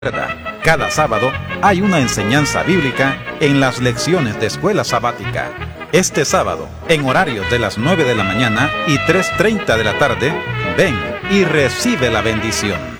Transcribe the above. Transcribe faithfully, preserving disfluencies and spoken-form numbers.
Cada sábado hay una enseñanza bíblica en las lecciones de escuela sabática. Este sábado, en horarios de las nueve de la mañana y tres treinta de la tarde, ven y recibe la bendición.